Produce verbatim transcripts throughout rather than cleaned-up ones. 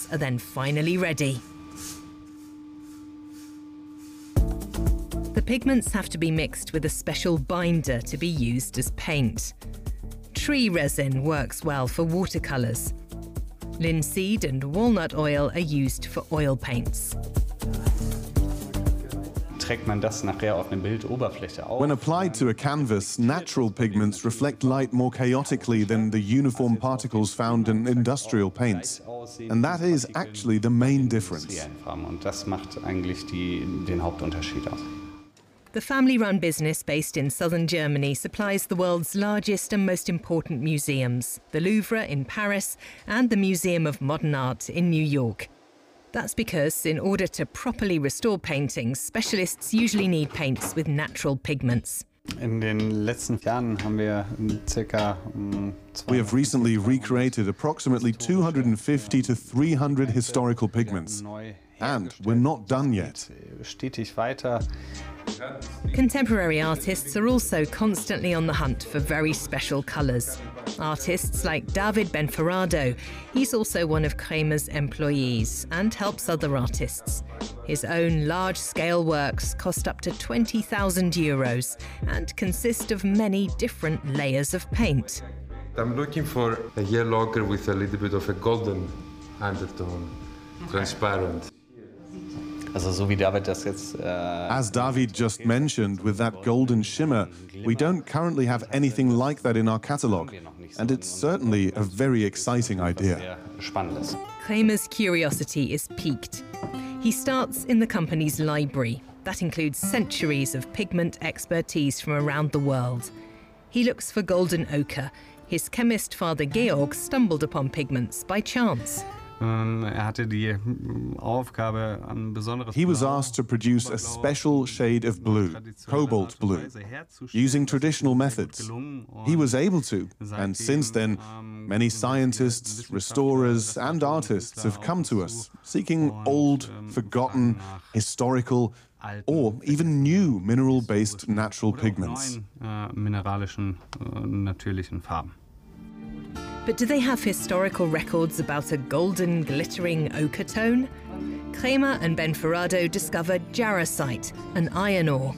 pigments are then finally ready. The pigments have to be mixed with a special binder to be used as paint. Tree resin works well for watercolours. Linseed and walnut oil are used for oil paints. When applied to a canvas, natural pigments reflect light more chaotically than the uniform particles found in industrial paints. And that is actually the main difference. The family-run business based in southern Germany supplies the world's largest and most important museums, the Louvre in Paris and the Museum of Modern Art in New York. That's because in order to properly restore paintings, specialists usually need paints with natural pigments. We have recently recreated approximately two hundred fifty to three hundred historical pigments, and we're not done yet. Contemporary artists are also constantly on the hunt for very special colours. Artists like David Benforrado, he's also one of Kremer's employees and helps other artists. His own large-scale works cost up to twenty thousand euros and consist of many different layers of paint. I'm looking for a yellow ochre with a little bit of a golden undertone, transparent. As David just mentioned, with that golden shimmer, we don't currently have anything like that in our catalogue, and it's certainly a very exciting idea. Kremer's curiosity is piqued. He starts in the company's library. That includes centuries of pigment expertise from around the world. He looks for golden ochre. His chemist father Georg stumbled upon pigments by chance. He was asked to produce a special shade of blue, cobalt blue, using traditional methods. He was able to, and since then, many scientists, restorers, and artists have come to us, seeking old, forgotten, historical, or even new mineral-based natural pigments. But do they have historical records about a golden, glittering ochre tone? Kremer and Benforrado discovered jarosite, an iron ore.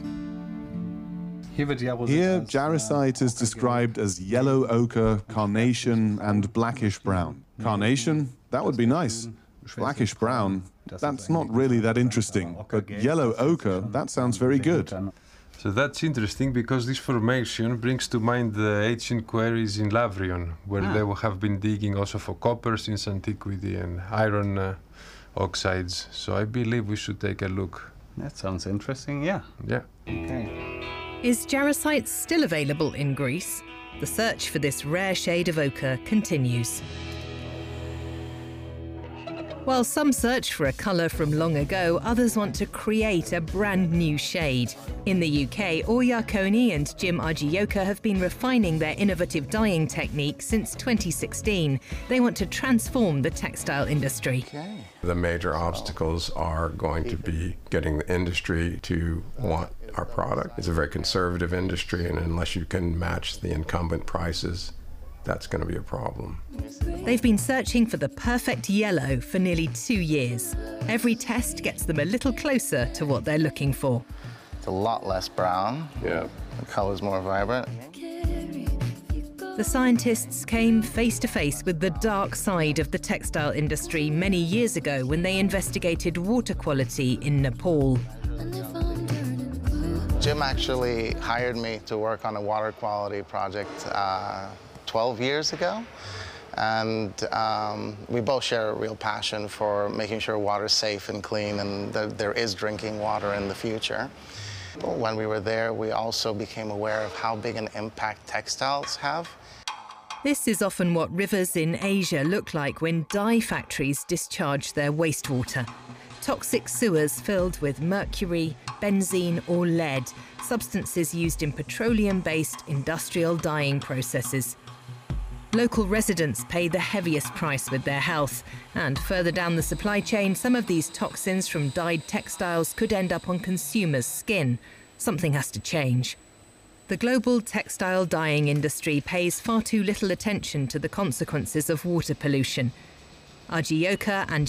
Here, jarosite is described as yellow ochre, carnation, and blackish brown. Carnation, that would be nice. Blackish brown, that's not really that interesting. But yellow ochre, that sounds very good. So that's interesting because this formation brings to mind the ancient quarries in Lavrion, where ah. they have been digging also for copper since antiquity and iron uh, oxides. So I believe we should take a look. That sounds interesting, yeah. Yeah. Okay. Is jarosite still available in Greece? The search for this rare shade of ochre continues. While some search for a colour from long ago, others want to create a brand new shade. In the U K, Orja Koni and Jim Argioka have been refining their innovative dyeing technique since twenty sixteen. They want to transform the textile industry. Okay. The major obstacles are going to be getting the industry to want our product. It's a very conservative industry, and unless you can match the incumbent prices, that's going to be a problem. They've been searching for the perfect yellow for nearly two years. Every test gets them a little closer to what they're looking for. It's a lot less brown. Yeah. The color's more vibrant. The scientists came face to face with the dark side of the textile industry many years ago when they investigated water quality in Nepal. Jim actually hired me to work on a water quality project uh, twelve years ago. And um, we both share a real passion for making sure water's safe and clean and that there is drinking water in the future. When we were there, we also became aware of how big an impact textiles have. This is often what rivers in Asia look like when dye factories discharge their wastewater. Toxic sewers filled with mercury, benzene or lead, substances used in petroleum-based industrial dyeing processes. Local residents pay the heaviest price with their health, and further down the supply chain, some of these toxins from dyed textiles could end up on consumers' skin. Something has to change. The global textile dyeing industry pays far too little attention to the consequences of water pollution. Argioka and